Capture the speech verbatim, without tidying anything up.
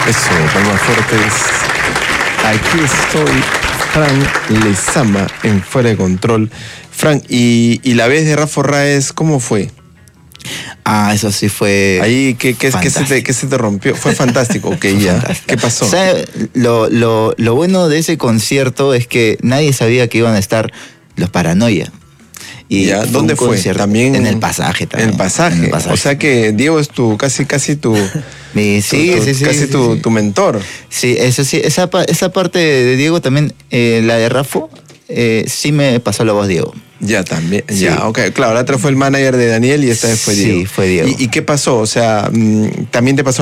Eso, palmas fuertes. Aquí estoy, Fran Lezama, en Fuera de Control. Fran, y, y la vez de Rafa Orráez, ¿cómo fue? Ah, eso sí fue. Ahí, ¿qué, qué, qué, se, te, ¿qué se te rompió? Fue fantástico, ok, ya. Fantástico. ¿Qué pasó? O sea, lo, lo, lo bueno de ese concierto es que nadie sabía que iban a estar los Paranoia. Y ya, ¿dónde fue? También en el pasaje. También, en el pasaje. En el pasaje. O sea que Diego es tu, casi, casi tu... Mi, sí, tu, tu, sí, sí. Casi sí, tu, sí. tu mentor. Sí, eso sí, esa, esa parte de Diego también, eh, la de Rafa, eh, sí me pasó la voz Diego. Ya, también. Sí. Ya, ok. Claro, la otra fue el manager de Daniel y esta vez fue Diego. Sí, fue Diego. ¿Y, y qué pasó? O sea, ¿también te pasó